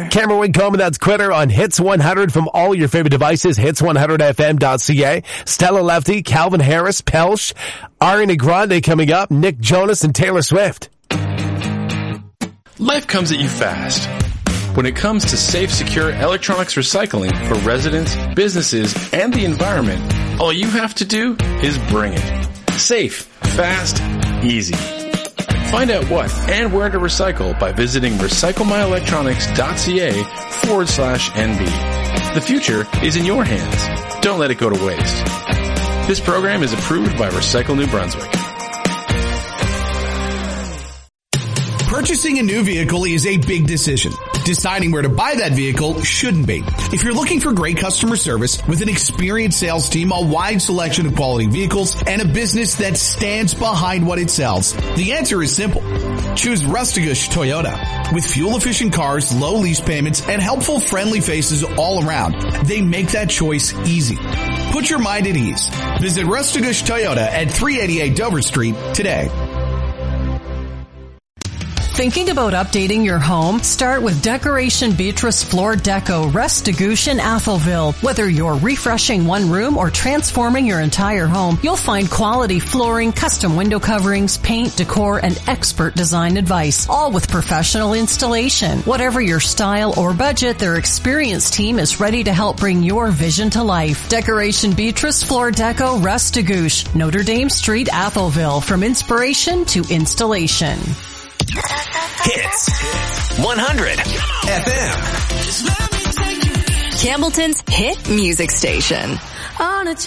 Cameron Wing Coleman, that's Quitter on Hits 100 from all your favorite devices, hits100fm.ca. Stella Lefty, Calvin Harris, Pelsh, Ariana Grande coming up, Nick Jonas, and Taylor Swift. Life comes at you fast. When it comes to safe, secure electronics recycling for residents, businesses, and the environment, all you have to do is bring it. Safe, fast, easy. Find out what and where to recycle by visiting recyclemyelectronics.ca/NB. The future is in your hands. Don't let it go to waste. This program is approved by Recycle New Brunswick. Purchasing a new vehicle is a big decision. Deciding where to buy that vehicle shouldn't be. If you're looking for great customer service with an experienced sales team, a wide selection of quality vehicles, and a business that stands behind what it sells, the answer is simple. Choose Rustagush Toyota. With fuel-efficient cars, low lease payments, and helpful, friendly faces all around, they make that choice easy. Put your mind at ease. Visit Rustagush Toyota at 388 Dover Street today. Thinking about updating your home? Start with Decoration Beatrice Floor Deco, Restigouche in Atholville. Whether you're refreshing one room or transforming your entire home, you'll find quality flooring, custom window coverings, paint, decor, and expert design advice, all with professional installation. Whatever your style or budget, their experienced team is ready to help bring your vision to life. Decoration Beatrice Floor Deco, Restigouche, Notre Dame Street, Atholville. From inspiration to installation. Hits 100 FM. Campbellton's hit music station. On a